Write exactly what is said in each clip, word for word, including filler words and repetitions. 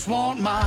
just want my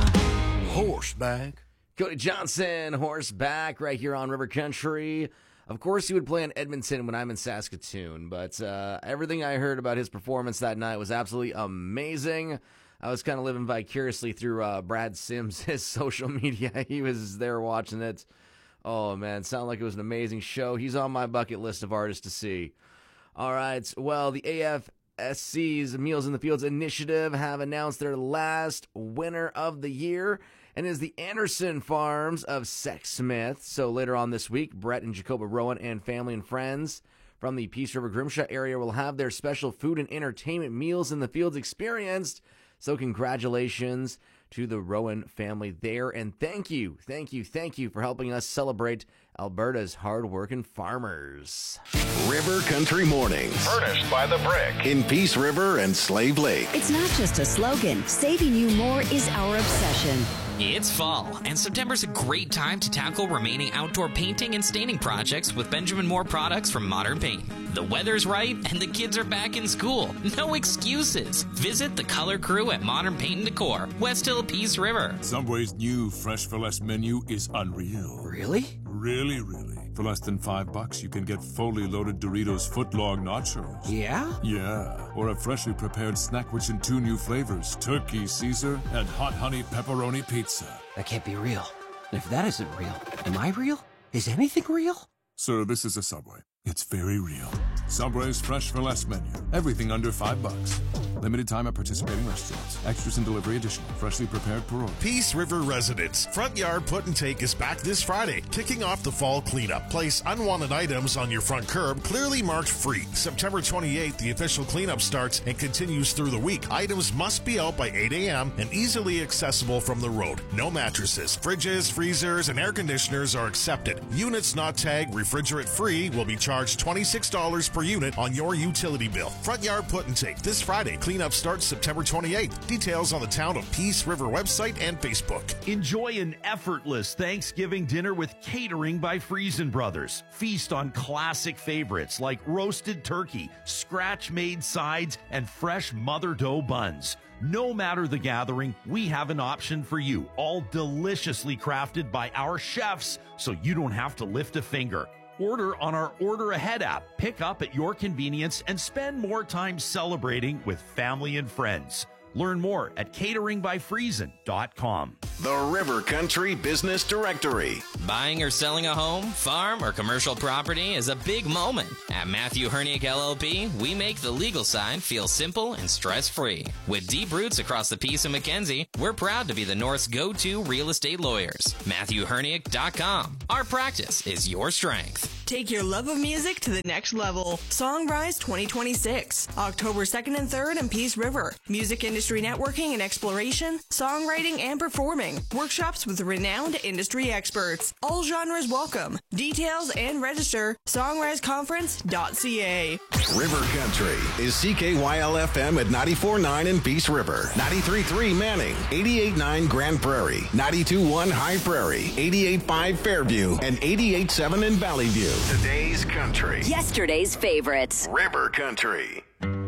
horseback. Cody Johnson, horseback, right here on River Country. Of course, he would play in Edmonton when I'm in Saskatoon, but uh, everything I heard about his performance that night was absolutely amazing. I was kind of living vicariously through uh, Brad Sims, his social media. He was there watching it. Oh, man, sounded like it was an amazing show. He's on my bucket list of artists to see. All right, well, the A F S C's Meals in the Fields initiative have announced their last winner of the year, and is the Anderson Farms of Sexsmith. So later on this week, Brett and Jacoba Rowan and family and friends from the Peace River Grimshaw area will have their special food and entertainment Meals in the Fields experienced. So congratulations to the Rowan family there, and thank you, thank you, thank you for helping us celebrate Alberta's hard-working farmers. River Country Mornings. Furnished by The Brick. In Peace River and Slave Lake. It's not just a slogan. Saving you more is our obsession. It's fall, and September's a great time to tackle remaining outdoor painting and staining projects with Benjamin Moore products from Modern Paint. The weather's right, and the kids are back in school. No excuses. Visit the color crew at Modern Paint and Decor, West Hill, Peace River. Subway's new Fresh for Less menu is unreal. Really? Really, really. For less than five bucks, you can get fully loaded Doritos footlong nachos. Yeah? Yeah. Or a freshly prepared snack rich in two new flavors, turkey Caesar and hot honey pepperoni pizza. That can't be real. If that isn't real, am I real? Is anything real? Sir, this is a Subway. It's very real. Subway's Fresh for Less menu. Everything under five bucks. Limited time at participating restaurants. Extras and delivery additional. Freshly prepared parole. Peace River residents. Front Yard Put and Take is back this Friday, kicking off the fall cleanup. Place unwanted items on your front curb, clearly marked free. September twenty-eighth, the official cleanup starts and continues through the week. Items must be out by eight a.m. and easily accessible from the road. No mattresses, fridges, freezers, and air conditioners are accepted. Units not tagged refrigerant free will be charged twenty-six dollars per unit on your utility bill. Front Yard Put and Take this Friday. Cleanup starts September twenty-eighth. Details on the Town of Peace River website and Facebook. Enjoy an effortless Thanksgiving dinner with Catering by Friesen Brothers. Feast on classic favorites like roasted turkey, scratch-made sides, and fresh mother dough buns. No matter the gathering, we have an option for you, all deliciously crafted by our chefs, so you don't have to lift a finger. Order on our Order Ahead app, pick up at your convenience, and spend more time celebrating with family and friends. Learn more at catering by friesen dot com. The River Country Business Directory. Buying or selling a home, farm, or commercial property is a big moment. At Matthew Herniak L L P, we make the legal side feel simple and stress-free. With deep roots across the Peace and Mackenzie, we're proud to be the North's go-to real estate lawyers. Matthew Herniak dot com. Our practice is your strength. Take your love of music to the next level. Songrise twenty twenty-six, October second and third in Peace River. Music industry networking and exploration, songwriting and performing. Workshops with renowned industry experts. All genres welcome. Details and register, songrise conference dot c a. River Country is C K Y L F M at ninety-four point nine in Peace River, ninety-three point three Manning, eighty-eight point nine Grand Prairie, ninety-two point one High Prairie, eighty-eight point five Fairview, and eighty-eight point seven in Valley View. Today's country. Yesterday's favorites. River Country.